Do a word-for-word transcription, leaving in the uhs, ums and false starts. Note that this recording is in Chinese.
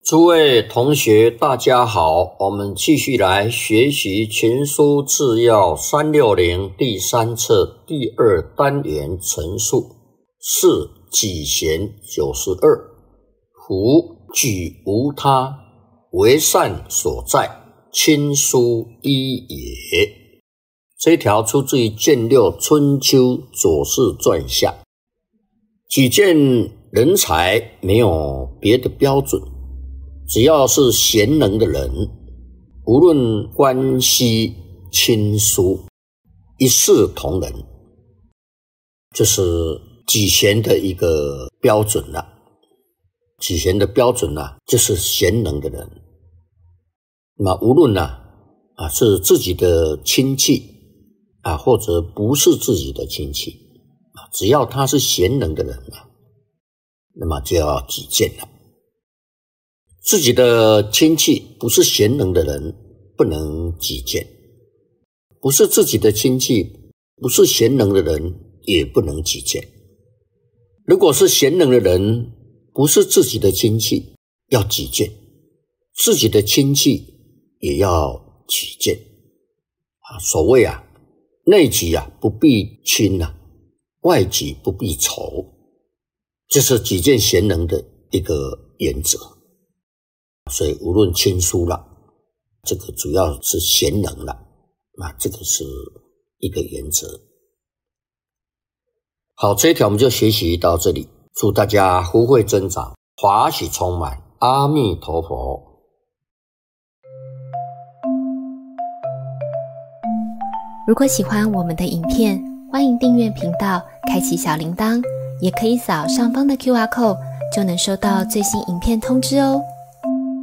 诸位同学大家好，我们继续来学习群书治要三六零第三册第二单元陈述。是己贤九十二，夫举无他，为善所在，亲疏一也。这一条出自于卷六春秋左氏传下。举荐人才没有别的标准，只要是贤能的人，无论关系亲疏，一视同仁，这是举贤的一个标准了。举贤的标准啊，就是贤能的人。那无论啊啊是自己的亲戚啊，或者不是自己的亲戚啊，只要他是贤能的人啊，那么就要举荐了。自己的亲戚不是贤能的人，不能举荐；不是自己的亲戚，不是贤能的人，也不能举荐。如果是贤能的人，不是自己的亲戚，要举荐；自己的亲戚也要举荐。啊，所谓啊，内举啊不避亲啊，外举不避仇，这是举荐贤能的一个原则。所以无论亲疏了，这个主要是贤能了，啊，这个是一个原则。好，这一条我们就学习到这里，祝大家福慧增长，法喜充满，阿弥陀佛。 如果喜欢我们的影片，欢迎订阅频道，开启小铃铛，也可以扫上方的 Q R code， 就能收到最新影片通知哦。